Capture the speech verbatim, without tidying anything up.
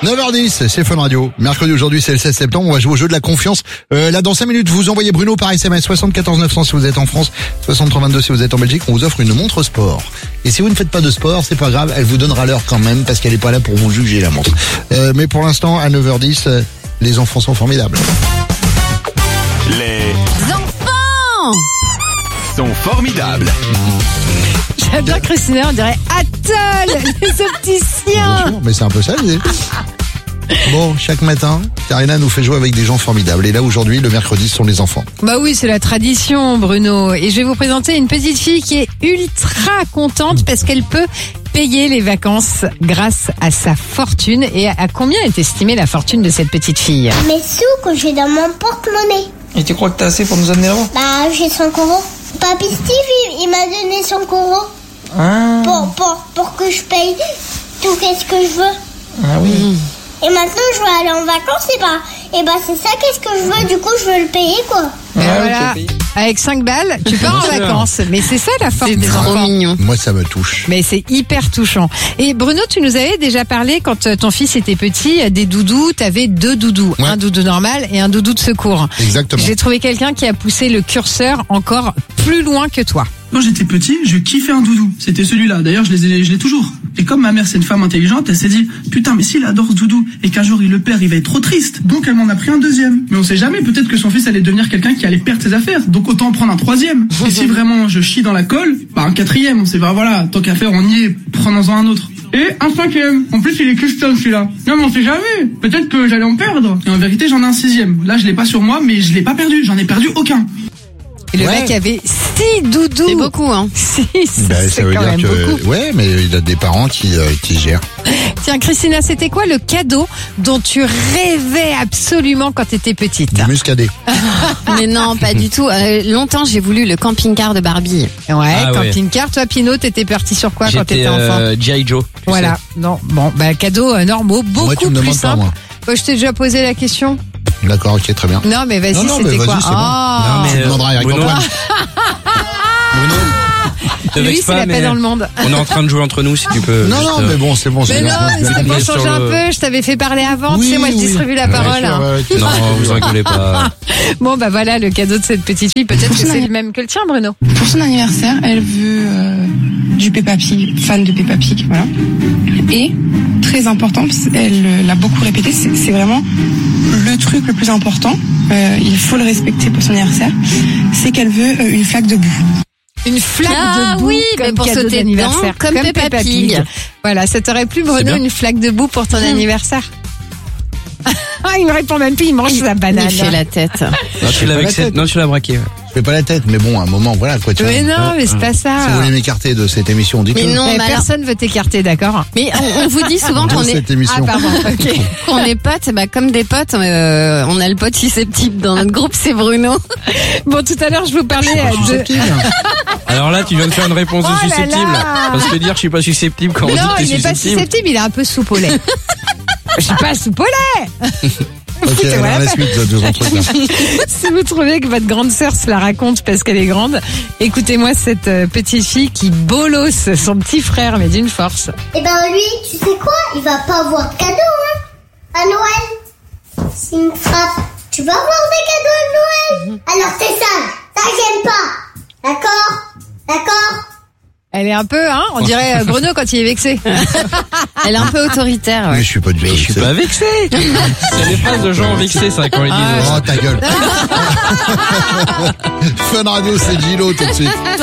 neuf heures dix, c'est Fun Radio. Mercredi aujourd'hui, c'est le seize septembre. On va jouer au jeu de la confiance. Euh, là, dans cinq minutes, vous envoyez Bruno par S M S soixante-quatorze neuf cents si vous êtes en France, soixante-trois vingt-deux si vous êtes en Belgique. On vous offre une montre sport. Et si vous ne faites pas de sport, c'est pas grave. Elle vous donnera l'heure quand même parce qu'elle est pas là pour vous juger la montre. Euh, mais pour l'instant, à neuf heures dix, euh, les enfants sont formidables. Les enfants sont formidables. J'adore Christina, on dirait Atoll, les opticiens. Bonjour, mais c'est un peu ça l'idée. Bon, chaque matin, Karina nous fait jouer avec des gens formidables. Et là, aujourd'hui, le mercredi, ce sont les enfants. Bah oui, c'est la tradition, Bruno. Et je vais vous présenter une petite fille qui est ultra contente parce qu'elle peut payer les vacances grâce à sa fortune. Et à combien est estimée la fortune de cette petite fille? Mes sous que j'ai dans mon porte-monnaie. Et tu crois que t'as assez pour nous amener là-bas? Bah, j'ai cinq euros. Papy Steve, il, il m'a donné cinq euros. Ah. Pour, pour, pour que je paye tout qu'est-ce que je veux. Ah oui. Mmh. Et maintenant, je veux aller en vacances, et bah, et bah c'est ça, qu'est-ce que je veux, du coup, je veux le payer, quoi. Et ah, voilà, okay. Avec cinq balles, tu pars en vacances. Mais c'est ça la force des trop enfants. Mignon. Moi, ça me touche. Mais c'est hyper touchant. Et Bruno, tu nous avais déjà parlé, quand ton fils était petit, des doudous. T'avais deux doudous. Ouais. Un doudou normal et un doudou de secours. Exactement. J'ai trouvé quelqu'un qui a poussé le curseur encore plus loin que toi. Quand j'étais petit, je kiffais un doudou. C'était celui-là. D'ailleurs, je les ai, je l'ai toujours. Et comme ma mère, c'est une femme intelligente, elle s'est dit, putain, mais s'il adore ce doudou et qu'un jour il le perd, il va être trop triste. Donc, elle m'en a pris un deuxième. Mais on sait jamais, peut-être que son fils allait devenir quelqu'un qui allait perdre ses affaires. Donc, autant en prendre un troisième. Et si vraiment je chie dans la colle, bah, un quatrième. On sait pas, voilà, tant qu'à faire, on y est, prenons-en un autre. Et un cinquième. En plus, il est custom, celui-là. Non, mais on sait jamais. Peut-être que j'allais en perdre. Et en vérité, j'en ai un sixième. Là, je l'ai pas sur moi, mais je l'ai pas perdu. J'en ai perdu aucun. Et le ouais. mec avait six doudous. C'est beaucoup, hein. Six, ben, ça veut quand dire même que, beaucoup. ouais, mais il a des parents qui, euh, qui gèrent. Tiens, Christina, c'était quoi le cadeau dont tu rêvais absolument quand tu étais petite? Du muscadet. Mais non, pas du tout. Euh, longtemps, j'ai voulu le camping-car de Barbie. Ouais, ah, camping-car. Ouais. Toi, Pinot, t'étais parti sur quoi J'étais, quand t'étais enfant? euh, G I. Joe. Voilà. sais. Non, bon, bah, cadeau euh, normaux, beaucoup moi, tu me plus simple. moi. Moi, je t'ai déjà posé la question. D'accord, ok, très bien. Non, mais vas-y, non, non, c'était mais quoi? c'est bon. Oh. Non, mais tu demanderas à Eric Bruno. Antoine. Bruno, te lui, vexe c'est pas, la paix mais dans le monde. on est en train de jouer entre nous, si tu peux. Non, juste, non, mais bon, c'est bon. Mais c'est non, bien. mais c'était pour sur changer un le- peu. Je t'avais fait parler avant. Oui, tu sais, moi, je oui. distribue la Ouais, parole. ouais, hein. ouais, ouais, Non, vous inquiétez pas. Bon, bah voilà, le cadeau de cette petite fille. Peut-être que c'est le même que le tien, Bruno. Pour son anniversaire, elle veut euh, du Peppa Pig, fan de Peppa Pig, voilà. Et, très important, parce qu'elle euh, l'a beaucoup répété, c'est, c'est vraiment le truc le plus important, euh, il faut le respecter pour son anniversaire, c'est qu'elle veut euh, une flaque de boue. Une flaque Ah de boue oui, comme mais pour cadeau sauter d'anniversaire. dedans, comme Peppa Pig. Voilà, ça t'aurait plu, C'est Bruno, bien. une flaque de boue pour ton anniversaire? Ah, il me répond même plus, il mange sa banane. Il fait la tête. Non, tu l'as vexé. Non, tu l'as braqué. ouais. Je fais pas la tête, mais bon, à un moment, voilà, quoi, tu Mais vois. non, mais c'est pas ça. Si vous voulez m'écarter de cette émission, dites-le. Mais non, Mais mais alors- personne veut t'écarter, d'accord? Mais on, on vous dit souvent De qu'on est, cette émission. Ah, pardon, ok. qu'on est potes, bah, comme des potes, euh, on a le pote susceptible dans notre groupe, c'est Bruno. Bon, tout à l'heure, je vous parlais euh, de... Susceptible. Alors là, tu viens de faire une réponse Oh de là susceptible. là. Parce que dire je suis pas susceptible quand on dit Non, que t'es il n'est pas susceptible. susceptible, il est un peu soupe au lait. Je suis pas soupe au lait. Ok, Foutez-moi alors la la paix. suite de deux autres trucs là. Si vous trouvez que votre grande sœur se la raconte parce qu'elle est grande, écoutez-moi cette euh, petite fille qui bolosse son petit frère, mais d'une force. Et ben lui, tu sais quoi, il va pas avoir de cadeau, hein, à Noël. S'il me frappe, tu vas avoir des cadeaux à Noël. Alors t'es sage, ça j'aime pas. D'accord? D'accord? Elle est un peu, hein, on dirait euh, Bruno quand il est vexé. Elle est un peu autoritaire, Mais ouais. je suis pas du tout. Je suis pas vexé. C'est des phrases de gens vexés, ça, quand ils disent. Oh, ta gueule. Fun Radio, c'est Gilo tout de suite.